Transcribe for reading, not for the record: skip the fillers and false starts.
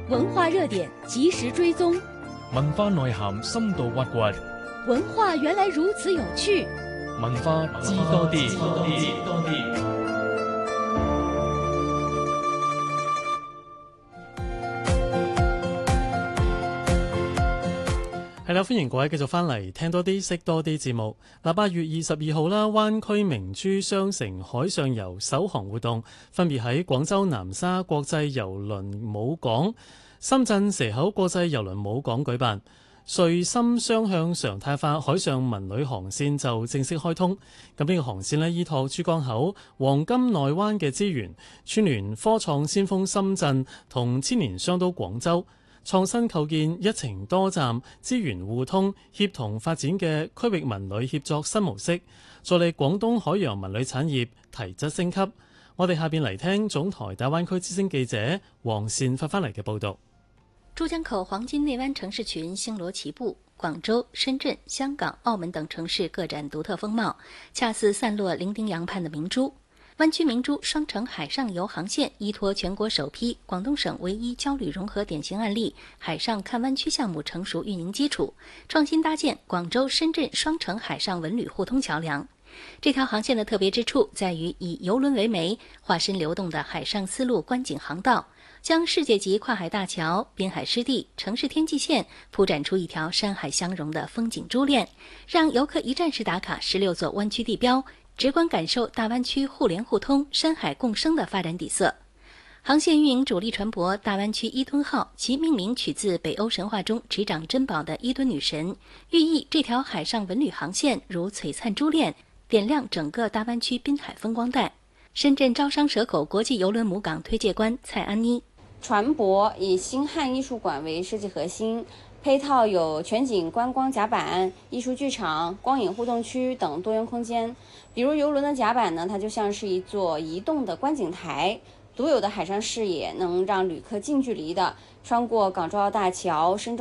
文化熱點及時追蹤， 文化內涵深度挖掘， 文化原來如此有趣， 文化知多啲。係啦，歡迎各位繼續翻嚟聽多啲、識多啲節目。8月22號啦，灣區明珠雙城海上遊首航活動分別喺廣州南沙國際郵輪母港、深圳蛇口國際郵輪母港舉辦。穗深雙向常態化海上文旅航線就正式開通。咁呢個航線呢，依託珠江口、黃金內灣嘅資源，串聯科創先鋒深圳同千年商都廣州，創新構建一程多站、資源互通、協同發展嘅區域文旅協作新模式，助力廣東海洋文旅產業提質升級。我哋下邊嚟聽總台大灣區之聲記者黃善發翻嚟嘅報導。 珠江口黃金內灣城市群星羅棋布，廣州、深圳、香港、澳門等城市各展獨特風貌，恰似散落伶仃洋畔的明珠。灣區明珠雙城海上遊航線依託全國首批、廣東省唯一交旅融合典型案例海上看灣區項目成熟運營基礎，創新搭建廣州、深圳雙城海上文旅互通橋樑。這條航線的特別之處在於以郵輪為媒，化身流動的海上絲路觀景航道，將世界級跨海大橋、邊海濕地、城市天際線鋪展出一條山海相融的風景珠鏈，讓遊客一站式打卡16座灣區地標，直觀感受大灣區互聯互通、山海共生的發展底色。航線運營主力船舶大灣區伊敦號，其命名取自北歐神話中執掌珍寶的伊敦女神，寓意這條海上文旅航線如璀璨珠鏈，點亮整個大灣區濱海風光帶。深圳招商蛇口國際郵輪母港推介官蔡安妮， 船舶以星汉藝術館為設計核心，配套有全景觀光甲板、藝術劇場、光影互動區等多元空間。比如郵輪的甲板呢，它就像是一座移動的觀景台，獨有的海上視野能讓旅客近距離的穿過港珠澳大橋、深圳